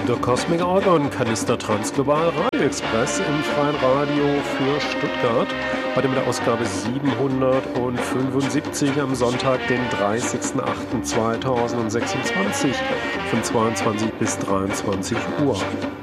Der Cosmic Orgon Kanister Transglobal Radio Express im freien Radio für Stuttgart. Heute mit der Ausgabe 775 am Sonntag, den 30.08.2026 von 22 bis 23 Uhr.